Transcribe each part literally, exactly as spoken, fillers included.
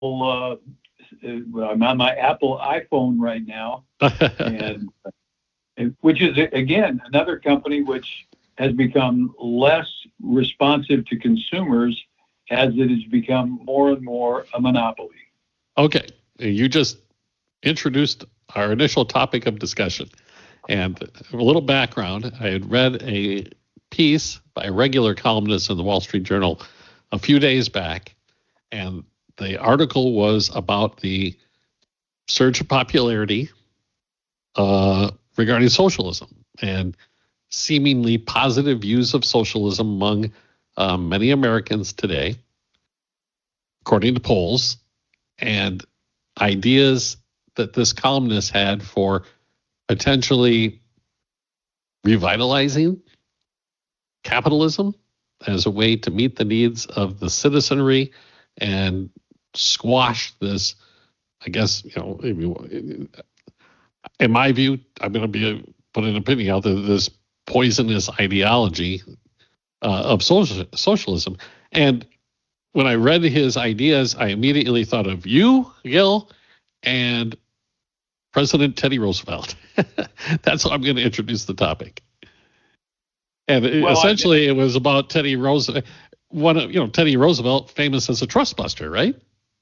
Uh, I'm on my Apple iPhone right now, and which is again another company which has become less responsive to consumers as it has become more and more a monopoly. Okay, you just introduced our initial topic of discussion. And a little background, I had read a piece by a regular columnist in the Wall Street Journal a few days back, and the article was about the surge of popularity uh, regarding socialism and seemingly positive views of socialism among um, many Americans today, according to polls, and ideas that this columnist had for potentially revitalizing capitalism as a way to meet the needs of the citizenry and squash this, I guess, you know, in my view, I'm going to be put an opinion out there, this poisonous ideology uh, of social, socialism. And when I read his ideas, I immediately thought of you, Gil, and President Teddy Roosevelt. That's how I'm going to introduce the topic. And well, essentially, it was about Teddy Roosevelt. One, you know, Teddy Roosevelt, famous as a trust buster, right?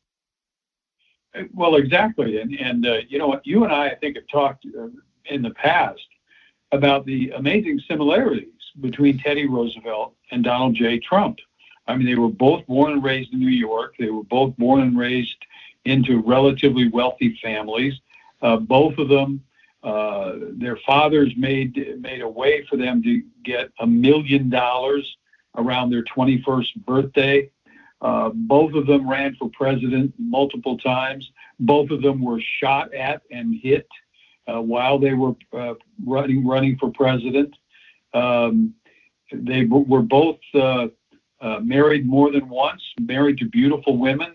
Well, exactly. And and uh, you know what, you and I, I think, have talked uh, in the past about the amazing similarities between Teddy Roosevelt and Donald J. Trump. I mean, they were both born and raised in New York. They were both born and raised into relatively wealthy families. Uh, both of them, uh, their fathers made made a way for them to get a million dollars around their twenty-first birthday. Uh, both of them ran for president multiple times. Both of them were shot at and hit uh, while they were uh, running running for president. Um, they b- were both uh, uh, married more than once, married to beautiful women.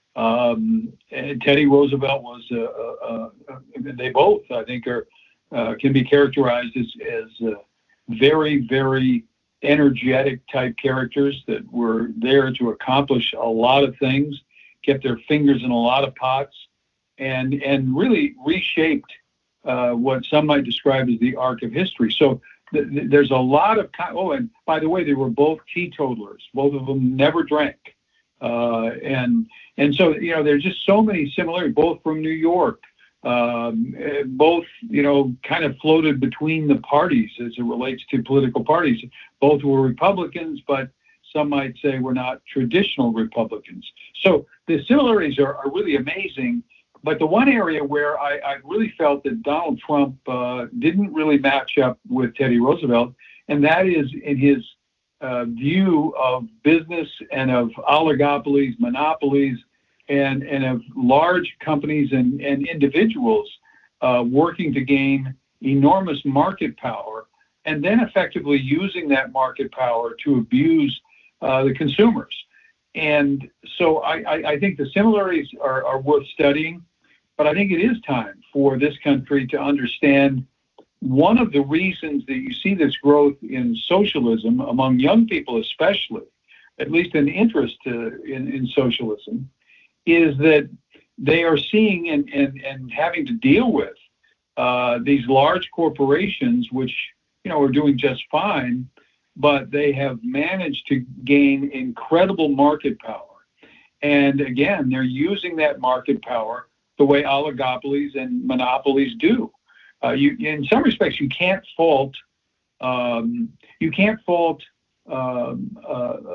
Um, and Teddy Roosevelt was, uh, uh, uh, they both, I think, are uh, can be characterized as, as uh, very, very energetic type characters that were there to accomplish a lot of things, kept their fingers in a lot of pots, and and really reshaped uh, what some might describe as the arc of history. So th- th- there's a lot of, oh, and by the way, they were both teetotalers. Both of them never drank. Uh, and and so, you know, there's just so many similarities, both from New York, um, both, you know, kind of floated between the parties as it relates to political parties. Both were Republicans, but some might say were not traditional Republicans. So the similarities are, are really amazing. But the one area where I, I really felt that Donald Trump uh, didn't really match up with Teddy Roosevelt, and that is in his Uh, view of business and of oligopolies, monopolies, and, and of large companies and, and individuals uh, working to gain enormous market power and then effectively using that market power to abuse uh, the consumers. And so I, I, I think the similarities are, are worth studying, but I think it is time for this country to understand one of the reasons that you see this growth in socialism among young people, especially, at least an interest uh, in, in socialism, is that they are seeing and, and, and having to deal with uh, these large corporations, which, you know, are doing just fine, but they have managed to gain incredible market power. And again, they're using that market power the way oligopolies and monopolies do. Uh, you, in some respects, you can't fault um, you can't fault um, uh,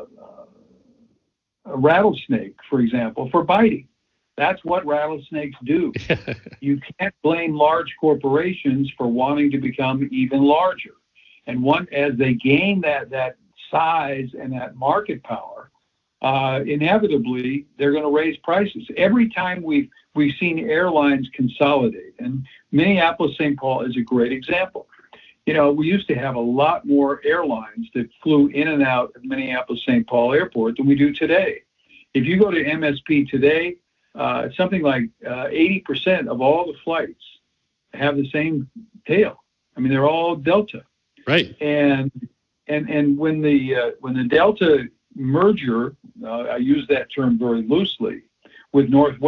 a rattlesnake, for example, for biting. That's what rattlesnakes do. You can't blame large corporations for wanting to become even larger. And one, as they gain that that size and that market power, uh, inevitably they're going to raise prices. Every time we've we've seen airlines consolidate, and Minneapolis Saint Paul is a great example. You know, we used to have a lot more airlines that flew in and out of Minneapolis Saint Paul Airport than we do today. If you go to M S P today, uh, something like uh, eighty percent of all the flights have the same tail. I mean, they're all Delta. Right. And and and when the uh, when the Delta merger, uh, I use that term very loosely, with Northwest.